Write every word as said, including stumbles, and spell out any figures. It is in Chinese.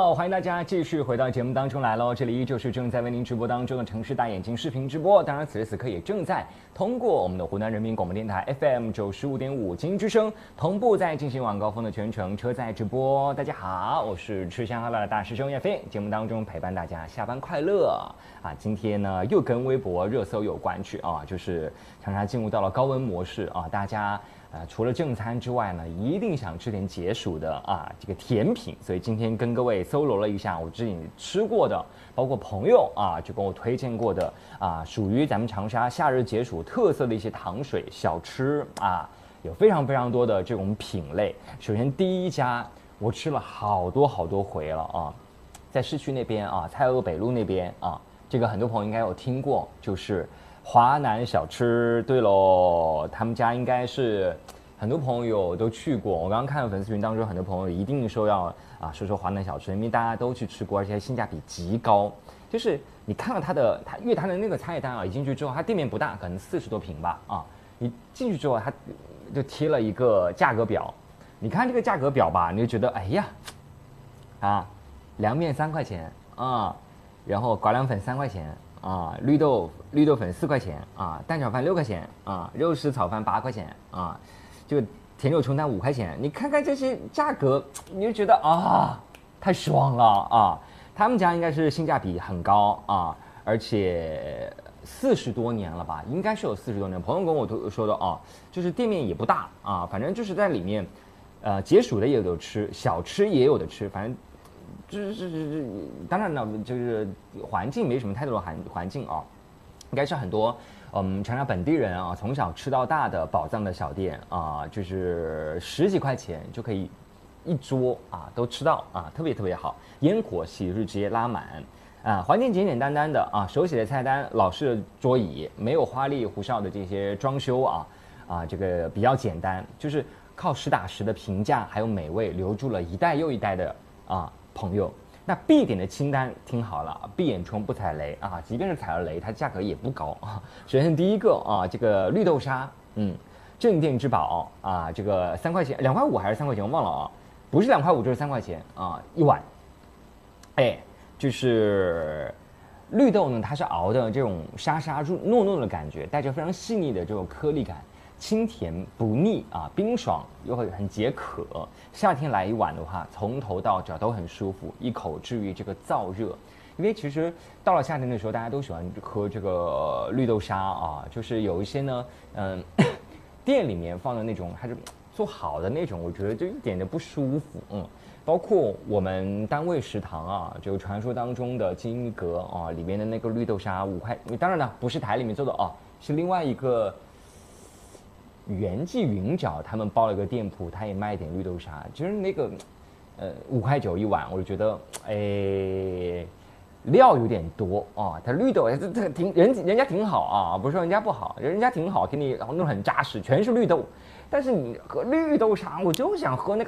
好，欢迎大家继续回到节目当中来喽！这里依旧是正在为您直播当中的城市大眼睛视频直播，当然此时此刻也正在通过我们的湖南人民广播电台 F M 九十五点五金之声同步在进行晚高峰的全程车载直播。大家好，我是吃香喝辣的大师兄叶飞，节目当中陪伴大家下班快乐啊！今天呢又跟微博热搜有关去啊，就是常常进入到了高温模式啊，大家。呃，除了正餐之外呢，一定想吃点解暑的啊，这个甜品。所以今天跟各位搜罗了一下我自己吃过的，包括朋友啊就跟我推荐过的啊，属于咱们长沙夏日解暑特色的一些糖水小吃啊，有非常非常多的这种品类。首先第一家我吃了好多好多回了啊，在市区那边啊，蔡锷北路那边啊，这个很多朋友应该有听过，就是。华南小吃，对喽，他们家应该是很多朋友都去过。我刚刚看到粉丝群当中，很多朋友一定说要啊说说华南小吃，因为大家都去吃过，而且性价比极高。就是你看到它的，它因为它的那个菜单啊，一进去之后，它店面不大，可能四十多平吧啊。你进去之后，它就贴了一个价格表。你看这个价格表吧，你就觉得哎呀，啊，凉面三块钱啊，然后瓜凉粉三块钱。啊，绿豆绿豆粉四块钱啊，蛋炒饭六块钱啊，肉丝炒饭八块钱啊，这个甜肉冲蛋五块钱。你看看这些价格，你就觉得啊，太爽了啊！他们家应该是性价比很高啊，而且四十多年了吧，应该是有四十多年。朋友跟我都说的啊，就是店面也不大啊，反正就是在里面，呃，解暑的也有的吃，小吃也有的吃，反正。就是是是是，当然了，就是环境没什么太多的环环境啊，应该是很多嗯长沙本地人啊从小吃到大的宝藏的小店啊，就是十几块钱就可以一桌啊都吃到啊，特别特别好，烟火气是直接拉满啊，环境简简单单的啊，手写的菜单，老式的桌椅，没有花里胡哨的这些装修啊啊，这个比较简单，就是靠实打实的评价还有美味留住了一代又一代的啊。朋友，那必点的清单听好了，闭眼冲不踩雷啊！即便是踩了雷，它价格也不高啊。首先第一个啊，这个绿豆沙，嗯，镇店之宝啊，这个三块钱，两块五还是三块钱，我忘了啊，不是两块五就是三块钱啊，一碗。哎，就是绿豆呢，它是熬的这种沙沙糯糯的感觉，带着非常细腻的这种颗粒感。清甜不腻啊，冰爽又会很解渴。夏天来一碗的话，从头到脚都很舒服，一口治愈这个燥热。因为其实到了夏天的时候，大家都喜欢喝这个绿豆沙啊，就是有一些呢，嗯，店里面放的那种还是做好的那种，我觉得就一点都不舒服。嗯，包括我们单位食堂啊，就传说当中的金阁啊，里面的那个绿豆沙五块，当然了，不是台里面做的啊，是另外一个。元记云饺他们包了一个店铺，他也卖一点绿豆沙，就是那个，呃，五块九一碗，我就觉得，哎，料有点多啊。它绿豆，这这挺人人家挺好啊，不是说人家不好，人家挺好，给你弄得很扎实，全是绿豆。但是你喝绿豆沙，我就想喝那个。